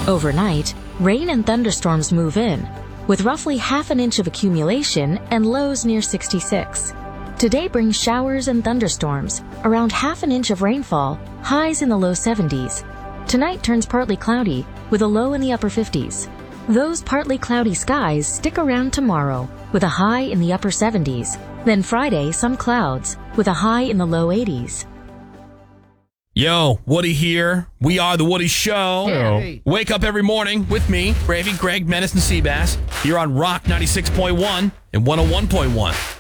Overnight, rain and thunderstorms move in, with roughly half an inch of accumulation and lows near 66. Today brings showers and thunderstorms, around half an inch of rainfall, highs in the low 70s. Tonight turns partly cloudy, with a low in the upper 50s. Those partly cloudy skies stick around tomorrow, with a high in the upper 70s. Then Friday, some clouds, with a high in the low 80s. Yo, Woody here. We are The Woody Show. Hey. Wake up every morning with me, Bravey, Greg, Menace, and Seabass, here on Rock 96.1 and 101.1.